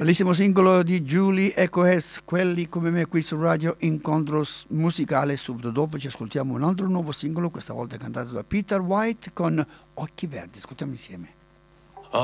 Bellissimo singolo di Julie Ecoes, quelli come me qui su Radio Incontro Musicale. Subito dopo ci ascoltiamo un altro nuovo singolo, questa volta cantato da Peter White con Occhi Verdi. Ascoltiamo insieme.